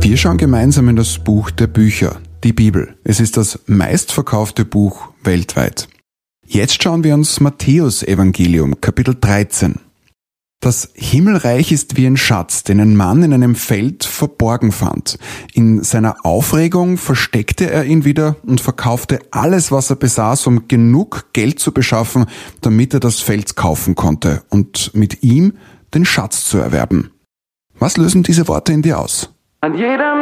Wir schauen gemeinsam in das Buch der Bücher, die Bibel. Es ist das meistverkaufte Buch weltweit. Jetzt schauen wir uns Matthäus-Evangelium, Kapitel 13. Das Himmelreich ist wie ein Schatz, den ein Mann in einem Feld verborgen fand. In seiner Aufregung versteckte er ihn wieder und verkaufte alles, was er besaß, um genug Geld zu beschaffen, damit er das Feld kaufen konnte und mit ihm den Schatz zu erwerben. Was lösen diese Worte in dir aus? An jedem